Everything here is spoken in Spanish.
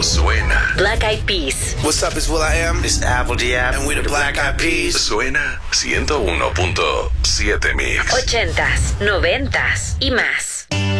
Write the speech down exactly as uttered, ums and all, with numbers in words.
cuando suena. Black Eyed Peas. What's up, it's Will I Am. It's Apple Diab. And we the Black Eyed Peas. Suena ciento uno punto siete Mix. Ochentas, noventas y más.